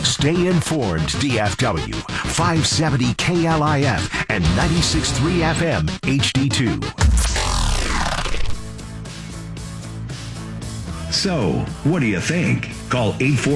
Stay informed, DFW. 570 KLIF and 96.3 FM HD2. So, what do you think? Call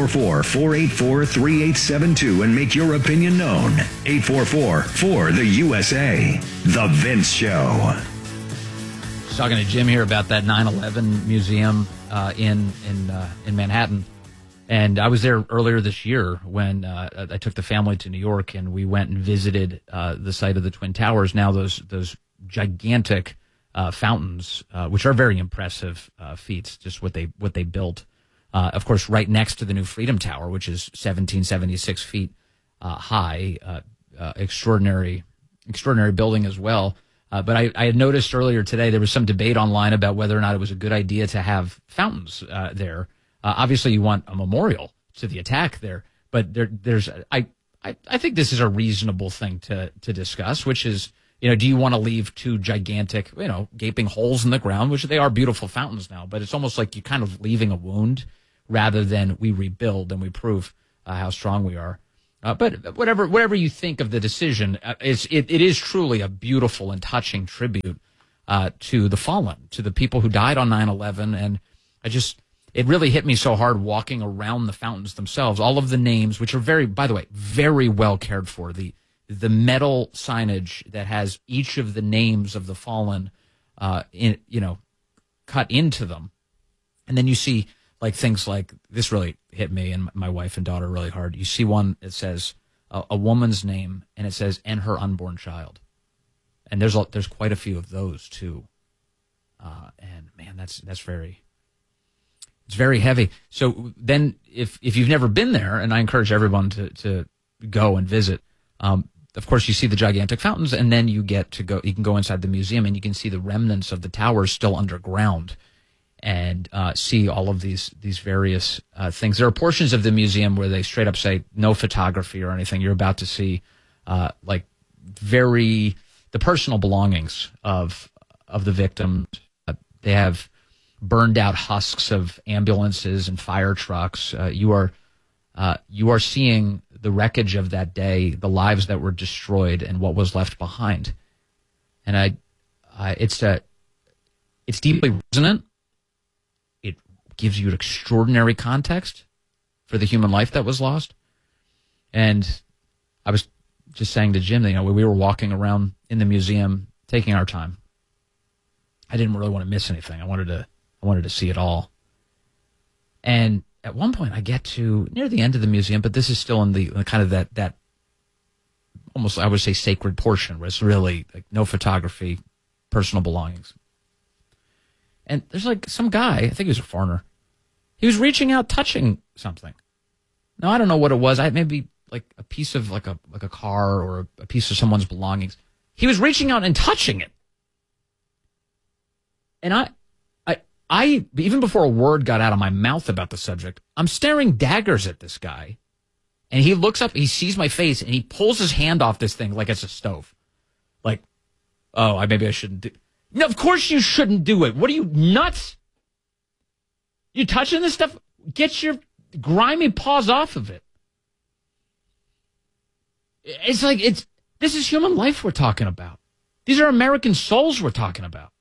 844-484-3872 and make your opinion known. 844-4-THE-USA. The Vince Show. Talking to Jim here about that 9/11 museum in Manhattan. And I was there earlier this year when I took the family to New York, and we went and visited the site of the Twin Towers. Now those gigantic fountains, which are very impressive feats, just what they built. Of course, right next to the new Freedom Tower, which is 1776 feet high, extraordinary building as well. But I had noticed earlier today there was some debate online about whether or not it was a good idea to have fountains there. Obviously, you want a memorial to the attack there, but I think this is a reasonable thing to discuss, which is, do you want to leave two gigantic, gaping holes in the ground, which they are beautiful fountains now, but it's almost like you're kind of leaving a wound rather than we rebuild and we prove how strong we are. But whatever you think of the decision, it is truly a beautiful and touching tribute to the fallen, to the people who died on 9/11. And it really hit me so hard walking around the fountains themselves. All of the names, which are by the way, very well cared for. The metal signage that has each of the names of the fallen, cut into them, and then you see things like this really hit me and my wife and daughter really hard. You see one that says a woman's name, and it says "and her unborn child," and there's quite a few of those too. And man, it's very heavy. So then, if you've never been there, and I encourage everyone to go and visit. Of course, you see the gigantic fountains, and then you get to go. You can go inside the museum, and you can see the remnants of the towers still underground, and see all of these various things. There are portions of the museum where they straight up say no photography or anything. You're about to see the personal belongings of the victims. They have burned out husks of ambulances and fire trucks. You are seeing the wreckage of that day, the lives that were destroyed, and what was left behind. And it's deeply resonant. It gives you extraordinary context for the human life that was lost. And I was just saying to Jim, we were walking around in the museum, taking our time. I didn't really want to miss anything. I wanted to see it all. And at one point I get to near the end of the museum, but this is still in the kind of that almost, I would say, sacred portion where it's really no photography, personal belongings. And there's some guy, I think he was a foreigner. He was reaching out, touching something. Now, I don't know what it was. Maybe a piece of a car or a piece of someone's belongings. He was reaching out and touching it. And I even before a word got out of my mouth about the subject, I'm staring daggers at this guy, and he looks up, he sees my face, and he pulls his hand off this thing like it's a stove. Maybe I shouldn't do. No, of course you shouldn't do it. What are you, nuts? You touching this stuff? Get your grimy paws off of it. This is human life we're talking about. These are American souls we're talking about.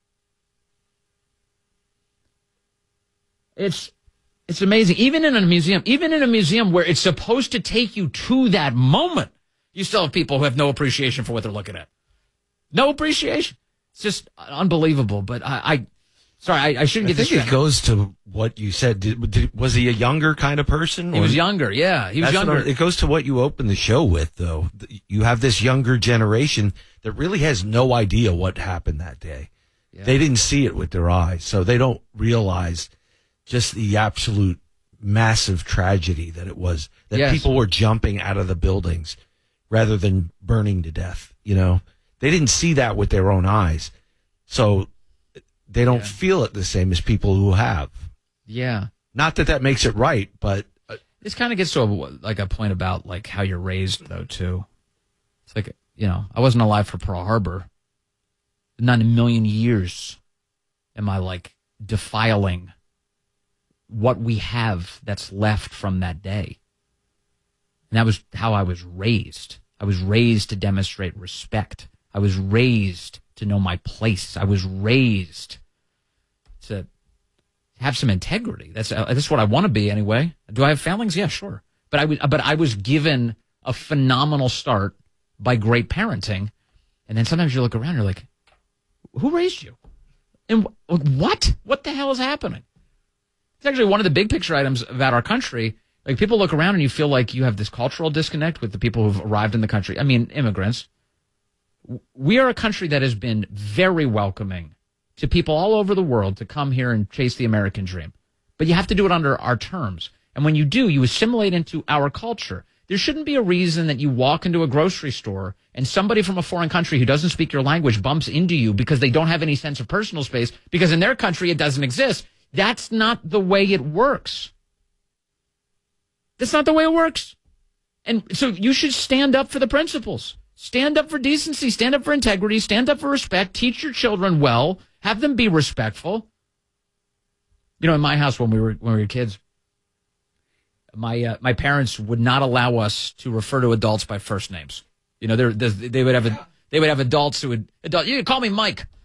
It's amazing. Even in a museum where it's supposed to take you to that moment, you still have people who have no appreciation for what they're looking at. No appreciation. It's just unbelievable. But I shouldn't get distracted. I think it goes to what you said. Was he a younger kind of person? He was younger, yeah. He was younger. It goes to what you opened the show with, though. You have this younger generation that really has no idea what happened that day. Yeah. They didn't see it with their eyes, so they don't realize just the absolute massive tragedy that it was, that yes. People were jumping out of the buildings rather than burning to death. They didn't see that with their own eyes. So they don't feel it the same as people who have. Yeah. Not that makes it right, but this kind of gets to a point about how you're raised, though, too. It's I wasn't alive for Pearl Harbor. Not in a million years am I defiling what we have that's left from that day. And that was how I was raised. I was raised to demonstrate respect. I was raised to know my place. I was raised to have some integrity. That's what I want to be anyway. Do I have failings? Yeah, sure. But I was given a phenomenal start by great parenting. And then sometimes you look around and you're like, who raised you? And what? What the hell is happening? It's actually one of the big picture items about our country. Like, people look around and you feel like you have this cultural disconnect with the people who've arrived in the country. I mean, immigrants. We are a country that has been very welcoming to people all over the world to come here and chase the American dream. But you have to do it under our terms. And when you do, you assimilate into our culture. There shouldn't be a reason that you walk into a grocery store and somebody from a foreign country who doesn't speak your language bumps into you because they don't have any sense of personal space, because in their country it doesn't exist. That's not the way it works. That's not the way it works. And so you should stand up for the principles. Stand up for decency. Stand up for integrity. Stand up for respect. Teach your children well. Have them be respectful. You know, in my house when we were kids, my parents would not allow us to refer to adults by first names. You know, they would have adults who would you call me Mike.